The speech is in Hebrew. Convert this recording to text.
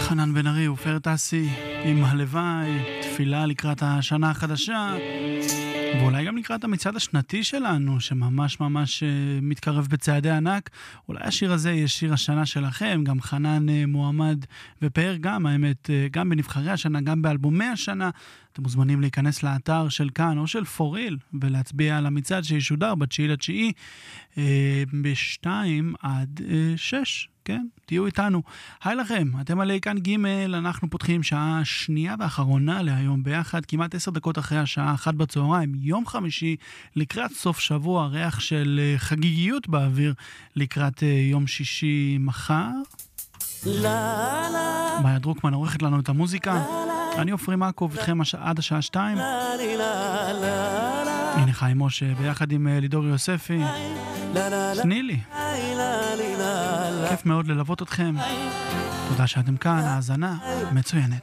חנן בן ארי ופר טסי עם הלוואי, תפילה לקראת השנה החדשה, ואולי גם לקראת המצעד השנתי שלנו שממש ממש מתקרב בצעדי ענק. אולי השיר הזה יהיה שיר השנה שלכם, גם חנן מועמד ופאר גם, האמת, גם בנבחרי השנה, גם באלבומי השנה. אתם מוזמנים להיכנס לאתר של כאן או של פוריל ולהצביע על המצעד שישודר ב9/9 ב2 עד 6. כן, תהיו איתנו. היי לכם, אתם עלי כאן ג', אנחנו פותחים שעה שנייה ואחרונה להיום ביחד, כמעט 10 דקות אחרי השעה 1 בצהריים, יום חמישי, לקראת סוף שבוע, ריח של חגיגיות באוויר, לקראת יום שישי מחר. מאיה דרוקמן עורכת לנו את המוזיקה, אני עופרי מקוב איתכם עד השעה 2. הנה חיים משה ביחד עם לידור יוספי. תני לי, כיף מאוד ללוות אתכם. תודה שאתם כאן, האזנה מצוינת.